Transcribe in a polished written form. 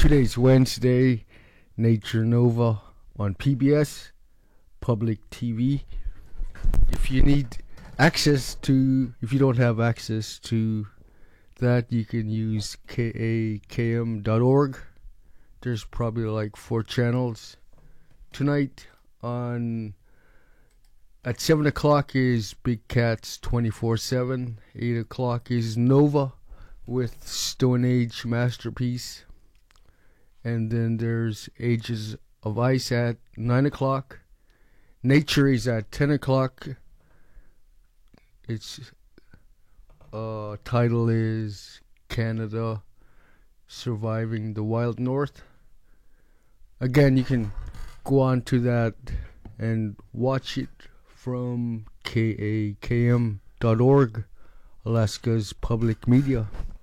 Today's Wednesday, Nature Nova on PBS, Public TV. If you don't have access to that, you can use kakm.org. There's probably like 4 channels. Tonight at 7 o'clock is Big Cats 24/7. 8 o'clock is Nova with Stone Age Masterpiece. And then there's Ages of Ice at 9 o'clock. Nature is at 10 o'clock. Its title is Canada Surviving the Wild North. Again, you can go on to that and watch it from kakm.org, Alaska's public media.